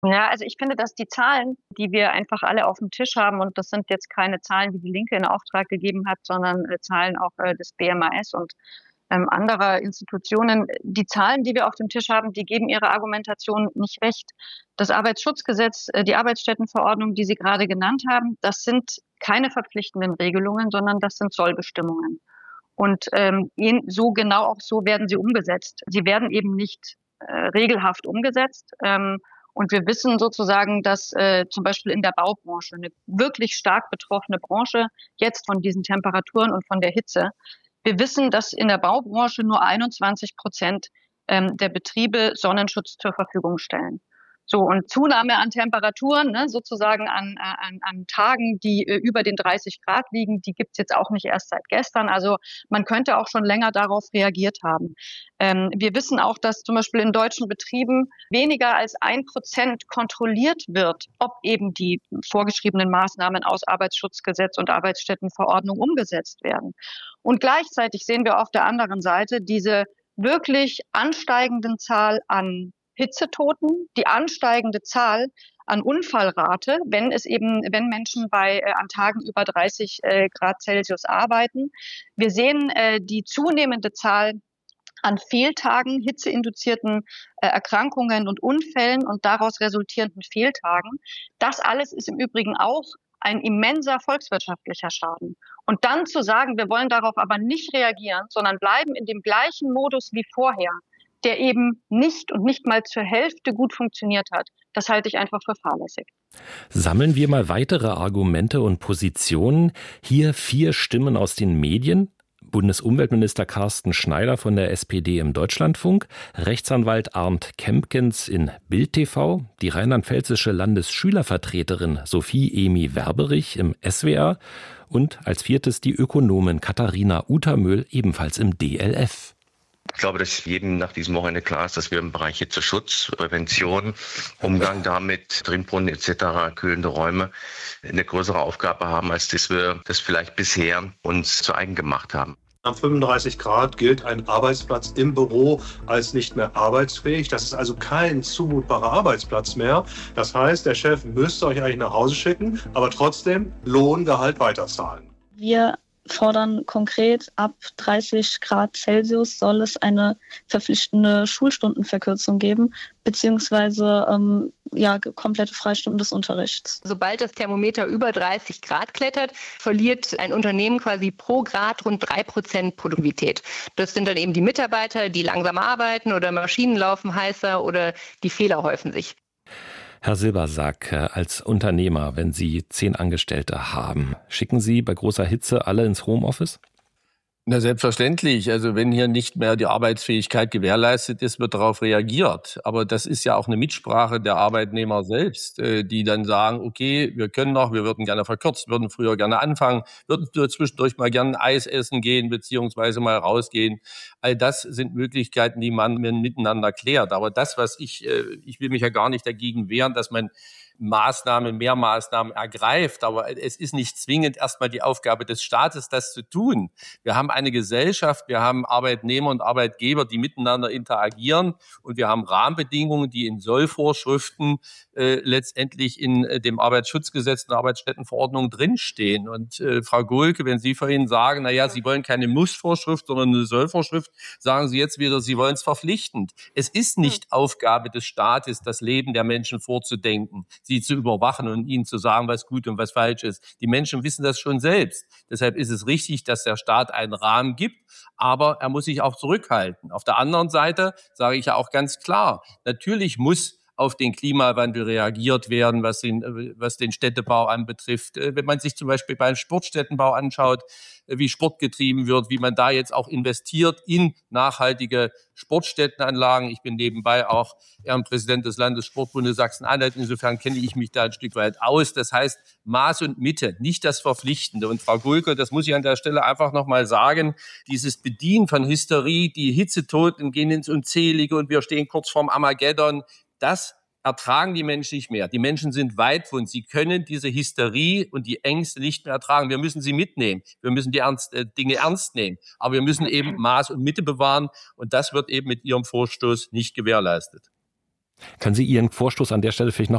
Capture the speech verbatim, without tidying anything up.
Ja, also ich finde, dass die Zahlen, die wir einfach alle auf dem Tisch haben, und das sind jetzt keine Zahlen, die die Linke in Auftrag gegeben hat, sondern äh, Zahlen auch äh, des B M A S und ähm, anderer Institutionen. Die Zahlen, die wir auf dem Tisch haben, die geben ihrer Argumentation nicht recht. Das Arbeitsschutzgesetz, äh, die Arbeitsstättenverordnung, die Sie gerade genannt haben, das sind keine verpflichtenden Regelungen, sondern das sind Sollbestimmungen. Und ähm, so genau auch so werden sie umgesetzt. Sie werden eben nicht äh, regelhaft umgesetzt. Ähm, und wir wissen sozusagen, dass äh, zum Beispiel in der Baubranche, eine wirklich stark betroffene Branche, jetzt von diesen Temperaturen und von der Hitze, wir wissen, dass in der Baubranche nur einundzwanzig Prozent ähm, der Betriebe Sonnenschutz zur Verfügung stellen. So, und Zunahme an Temperaturen, ne, sozusagen an, an, an Tagen, die äh, über den dreißig Grad liegen, die gibt's jetzt auch nicht erst seit gestern. Also man könnte auch schon länger darauf reagiert haben. Ähm, wir wissen auch, dass zum Beispiel in deutschen Betrieben weniger als ein Prozent kontrolliert wird, ob eben die vorgeschriebenen Maßnahmen aus Arbeitsschutzgesetz und Arbeitsstättenverordnung umgesetzt werden. Und gleichzeitig sehen wir auf der anderen Seite diese wirklich ansteigenden Zahl an Hitzetoten, die ansteigende Zahl an Unfallrate, wenn es eben, wenn Menschen bei äh, an Tagen über dreißig äh, Grad Celsius arbeiten. Wir sehen äh, die zunehmende Zahl an Fehltagen, hitzeinduzierten äh, Erkrankungen und Unfällen und daraus resultierenden Fehltagen. Das alles ist im Übrigen auch ein immenser volkswirtschaftlicher Schaden. Und dann zu sagen, wir wollen darauf aber nicht reagieren, sondern bleiben in dem gleichen Modus wie vorher, der eben nicht und nicht mal zur Hälfte gut funktioniert hat, das halte ich einfach für fahrlässig. Sammeln wir mal weitere Argumente und Positionen. Hier vier Stimmen aus den Medien. Bundesumweltminister Carsten Schneider von der S P D im Deutschlandfunk, Rechtsanwalt Arndt Kempkens in Bild T V, die rheinland-pfälzische Landesschülervertreterin Sophie Emi Werberich im S W R und als viertes die Ökonomin Katharina Utermöhl ebenfalls im D L F. Ich glaube, dass jedem nach diesem Wochenende klar ist, dass wir im Bereich Hitzeschutz, Prävention, Umgang damit, Trinkbrunnen et cetera, kühlende Räume eine größere Aufgabe haben, als dass wir das vielleicht bisher uns zu eigen gemacht haben. Am fünfunddreißig Grad gilt ein Arbeitsplatz im Büro als nicht mehr arbeitsfähig. Das ist also kein zumutbarer Arbeitsplatz mehr. Das heißt, der Chef müsste euch eigentlich nach Hause schicken, aber trotzdem Lohngehalt weiterzahlen. Wir fordern konkret, ab dreißig Grad Celsius soll es eine verpflichtende Schulstundenverkürzung geben, beziehungsweise ähm, ja, komplette Freistunden des Unterrichts. Sobald das Thermometer über dreißig Grad klettert, verliert ein Unternehmen quasi pro Grad rund drei Prozent Produktivität. Das sind dann eben die Mitarbeiter, die langsam arbeiten oder Maschinen laufen heißer oder die Fehler häufen sich. Herr Silbersack, als Unternehmer, wenn Sie zehn Angestellte haben, schicken Sie bei großer Hitze alle ins Homeoffice? Na, selbstverständlich. Also wenn hier nicht mehr die Arbeitsfähigkeit gewährleistet ist, wird darauf reagiert. Aber das ist ja auch eine Mitsprache der Arbeitnehmer selbst, die dann sagen, okay, wir können noch, wir würden gerne verkürzt, würden früher gerne anfangen, würden zwischendurch mal gerne Eis essen gehen, beziehungsweise mal rausgehen. All das sind Möglichkeiten, die man miteinander klärt. Aber das, was ich, ich will mich ja gar nicht dagegen wehren, dass man Maßnahmen, mehr Maßnahmen ergreift. Aber es ist nicht zwingend erstmal die Aufgabe des Staates, das zu tun. Wir haben eine Gesellschaft, wir haben Arbeitnehmer und Arbeitgeber, die miteinander interagieren und wir haben Rahmenbedingungen, die in Sollvorschriften äh, letztendlich in äh, dem Arbeitsschutzgesetz und der Arbeitsstättenverordnung drinstehen. Und äh, Frau Gohlke, wenn Sie vorhin sagen, na ja, Sie wollen keine Muss-Vorschrift, sondern eine Soll-Vorschrift, sagen Sie jetzt wieder, Sie wollen es verpflichtend. Es ist nicht Aufgabe des Staates, das Leben der Menschen vorzudenken, sie zu überwachen und ihnen zu sagen, was gut und was falsch ist. Die Menschen wissen das schon selbst. Deshalb ist es richtig, dass der Staat einen Rahmen gibt, aber er muss sich auch zurückhalten. Auf der anderen Seite sage ich ja auch ganz klar, natürlich muss auf den Klimawandel reagiert werden, was den, was den Städtebau anbetrifft. Wenn man sich zum Beispiel beim Sportstättenbau anschaut, wie Sport getrieben wird, wie man da jetzt auch investiert in nachhaltige Sportstättenanlagen. Ich bin nebenbei auch Ehrenpräsident des Landessportbundes Sachsen-Anhalt. Insofern kenne ich mich da ein Stück weit aus. Das heißt, Maß und Mitte, nicht das Verpflichtende. Und Frau Gohlke, das muss ich an der Stelle einfach nochmal sagen, dieses Bedienen von Hysterie, die Hitzetoten gehen ins Unzählige und wir stehen kurz vorm Armageddon, das ertragen die Menschen nicht mehr. Die Menschen sind weit von, sie können diese Hysterie und die Ängste nicht mehr ertragen. Wir müssen sie mitnehmen. Wir müssen die ernst, äh, Dinge ernst nehmen. Aber wir müssen eben Maß und Mitte bewahren. Und das wird eben mit Ihrem Vorstoß nicht gewährleistet. Können Sie Ihren Vorstoß an der Stelle vielleicht noch